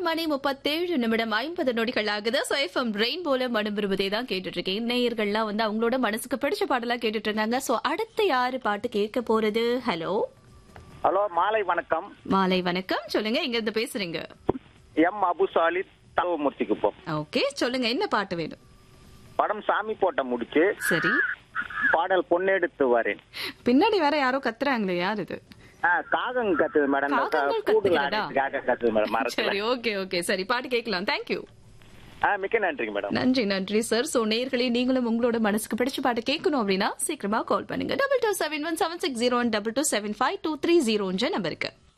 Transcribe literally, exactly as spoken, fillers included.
மணி முப்பத்தேழு நிமிடம் ஐம்பது நொடிகள் ஆகுது. சோ எஃப்எம் ரெயின்போல மனம் விரும்புதே தான் கேட்டுட்டு இருக்கேன். நேயர்கள்லாம் வந்து அவங்களோட மனசுக்கு பிடிச்ச பாடலா கேட்டுட்டு இருக்காங்க. சோ அடுத்து யாரு பாட்டு கேட்க போறது? ஹலோ ஹலோ, மாலை வணக்கம். மாலை வணக்கம். சொல்லுங்க, எங்க இருந்து பேசுறீங்க? எம் அபுசாலி தலவமூர்த்திக்கு போ. ஓகே, சொல்லுங்க, என்ன பாட்டு வேணும்? படம் சாமி போட்ட முடிச்சு. சரி, பாடல் பொன்னெடுத்து வரேன். பின்னாடி வேற யாரோ கத்துறாங்களே, யார் இது? காகம் கத்துது மேடம். காகங்கள் கத்துகிறதா? காகம் கத்துது மேடம் மரத்துல. சரி, ஓகே ஓகே, சரி, பாட்டு கேட்கலாம். தேங்க்யூ. மிக்க நன்றிங்க மேடம். நன்றி நன்றி சார். சோ நேயர்களே, நீங்களும் உங்களோட மனசுக்கு பிடிச்ச பாட்டு கேட்கணும் அப்படின்னா சீக்கிரமா கால் பண்ணுங்க. Double two seven one seven six zero one double two seven five two three zero நம்பருக்கு.